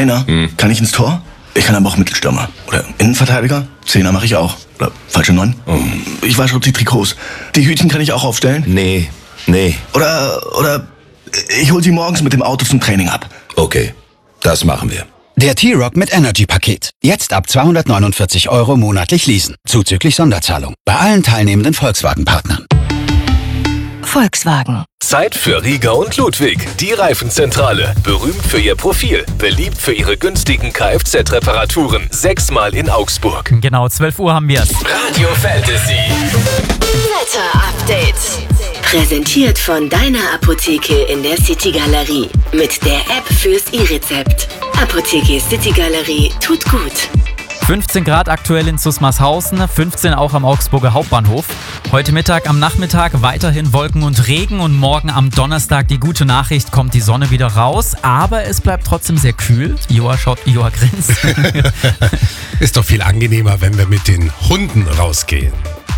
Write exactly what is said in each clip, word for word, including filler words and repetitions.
Trainer, hm. kann ich ins Tor? Ich kann aber auch Mittelstürmer. Oder Innenverteidiger? Zehner mache ich auch. Oder falsche Neun? Oh. Ich wasche die Trikots. Die Hütchen kann ich auch aufstellen? Nee, nee. Oder, oder ich hol sie morgens mit dem Auto zum Training ab. Okay, das machen wir. Der T-Rock mit Energy-Paket. Jetzt ab zweihundertneunundvierzig Euro monatlich leasen. Zuzüglich Sonderzahlung. Bei allen teilnehmenden Volkswagen-Partnern. Volkswagen. Zeit für Rieger und Ludwig, die Reifenzentrale. Berühmt für ihr Profil, beliebt für ihre günstigen Kfz-Reparaturen. Sechsmal in Augsburg. Genau, zwölf Uhr haben wir's. Radio Fantasy. Wetter-Update. Präsentiert von deiner Apotheke in der City Galerie. Mit der App fürs E-Rezept. Apotheke City Galerie tut gut. fünfzehn Grad aktuell in Susmarshausen, fünfzehn auch am Augsburger Hauptbahnhof. Heute Mittag, am Nachmittag weiterhin Wolken und Regen und morgen am Donnerstag die gute Nachricht, kommt die Sonne wieder raus, aber es bleibt trotzdem sehr kühl. Joa schaut, Joa grinst. Ist doch viel angenehmer, wenn wir mit den Hunden rausgehen.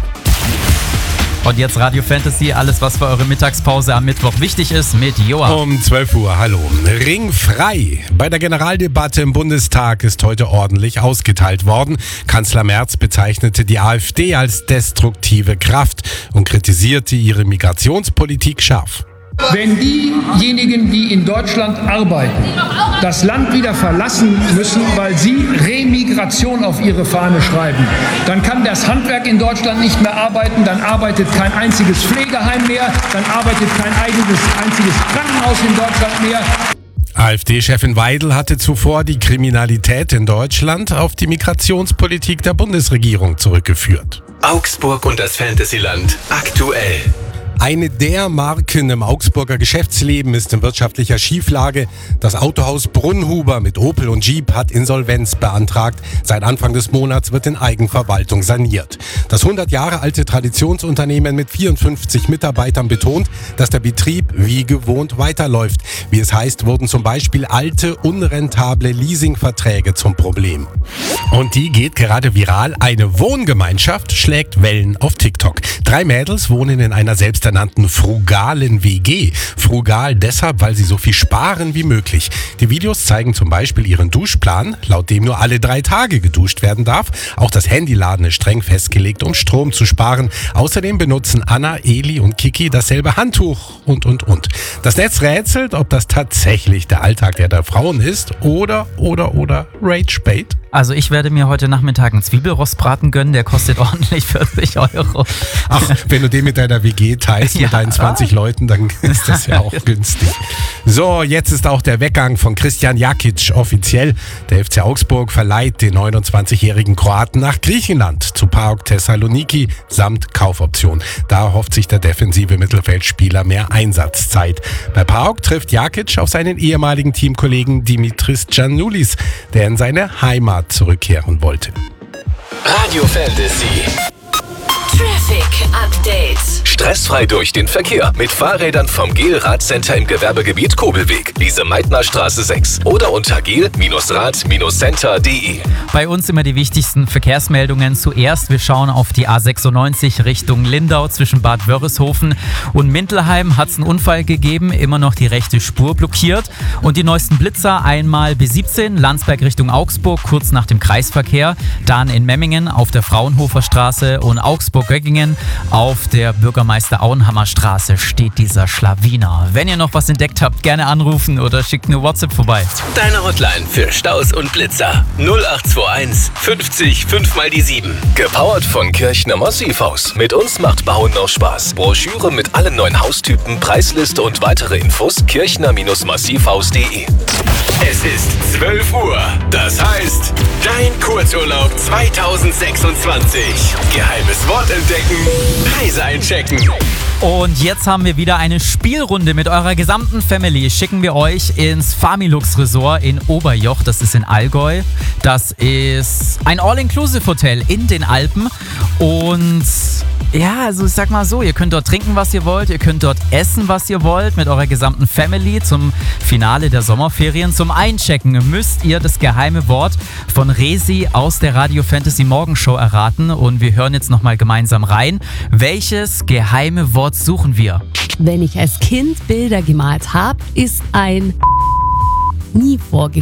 Und jetzt Radio Fantasy, alles was für eure Mittagspause am Mittwoch wichtig ist mit Joa. Um zwölf Uhr, hallo. Ringfrei. Bei der Generaldebatte im Bundestag ist heute ordentlich ausgeteilt worden. Kanzler Merz bezeichnete die AfD als destruktive Kraft und kritisierte ihre Migrationspolitik scharf. Wenn diejenigen, die in Deutschland arbeiten, das Land wieder verlassen müssen, weil sie Remigration auf ihre Fahne schreiben, dann kann das Handwerk in Deutschland nicht mehr arbeiten, dann arbeitet kein einziges Pflegeheim mehr, dann arbeitet kein eigenes, einziges Krankenhaus in Deutschland mehr. AfD-Chefin Weidel hatte zuvor die Kriminalität in Deutschland auf die Migrationspolitik der Bundesregierung zurückgeführt. Augsburg und das Fantasyland aktuell. Eine der Marken im Augsburger Geschäftsleben ist in wirtschaftlicher Schieflage. Das Autohaus Brunnhuber mit Opel und Jeep hat Insolvenz beantragt. Seit Anfang des Monats wird in Eigenverwaltung saniert. Das hundert Jahre alte Traditionsunternehmen mit vierundfünfzig Mitarbeitern betont, dass der Betrieb wie gewohnt weiterläuft. Wie es heißt, wurden zum Beispiel alte, unrentable Leasingverträge zum Problem. Und die geht gerade viral. Eine Wohngemeinschaft schlägt Wellen auf TikTok. Drei Mädels wohnen in einer selbsternannten frugalen W G. Frugal deshalb, weil sie so viel sparen wie möglich. Die Videos zeigen zum Beispiel ihren Duschplan, laut dem nur alle drei Tage geduscht werden darf. Auch das Handyladen ist streng festgelegt, um Strom zu sparen. Außerdem benutzen Anna, Eli und Kiki dasselbe Handtuch und, und, und. Das Netz rätselt, ob das tatsächlich der Alltag der drei Frauen ist oder, oder, oder Rage-Bait. Also ich werde mir heute Nachmittag einen Zwiebelrostbraten gönnen, der kostet ordentlich vierzig Euro. Ach, wenn du den mit deiner W G teilst, ja, mit deinen zwanzig ah. Leuten, dann ist das ja auch günstig. So, jetzt ist auch der Weggang von Christian Jakic offiziell. Der F C Augsburg verleiht den neunundzwanzigjährigen Kroaten nach Griechenland zu PAOK Thessaloniki samt Kaufoption. Da hofft sich der defensive Mittelfeldspieler mehr Einsatzzeit. Bei PAOK trifft Jakic auf seinen ehemaligen Teamkollegen Dimitris Giannoulis, der in seine Heimat zurückkehren wollte. Radio Fantasy. Traffic Update. Stressfrei durch den Verkehr mit Fahrrädern vom Gel Radcenter im Gewerbegebiet Kobelweg, Lise-Meitner-Straße sechs oder unter gel Rad Center punkt de. Bei uns immer die wichtigsten Verkehrsmeldungen. Zuerst, wir schauen auf die A sechsundneunzig Richtung Lindau zwischen Bad Wörishofen und Mintelheim. Hat es einen Unfall gegeben, immer noch die rechte Spur blockiert. Und die neuesten Blitzer, einmal B siebzehn, Landsberg Richtung Augsburg, kurz nach dem Kreisverkehr. Dann in Memmingen auf der Fraunhofer Straße und Augsburg-Göggingen auf der Bürgermeister-Auenhammer Straße steht dieser Schlawiner. Wenn ihr noch was entdeckt habt, gerne anrufen oder schickt eine WhatsApp vorbei. Deine Hotline für Staus und Blitzer null acht zwei eins fünfzig fünf mal die sieben. Gepowert von Kirchner Massivhaus. Mit uns macht Bauen noch Spaß. Broschüre mit allen neuen Haustypen, Preisliste und weitere Infos kirchner Massivhaus punkt de. Es ist zwölf Uhr. Das heißt, dein Kurzurlaub zweitausendsechsundzwanzig. Geheimes Wort entdecken, Preise einchecken. Und jetzt haben wir wieder eine Spielrunde mit eurer gesamten Family. Schicken wir euch ins Familux Resort in Oberjoch. Das ist in Allgäu. Das ist ein All-Inclusive-Hotel in den Alpen. Und ja, also ich sag mal so, ihr könnt dort trinken, was ihr wollt. Ihr könnt dort essen, was ihr wollt mit eurer gesamten Family zum Finale der Sommerferien. Zum Einchecken müsst ihr das geheime Wort von Resi aus der Radio Fantasy Morgenshow erraten. Und wir hören jetzt nochmal gemeinsam rein. Welches geheime Wort suchen wir? Wenn ich als Kind Bilder gemalt habe, ist ein nie vorgekommen.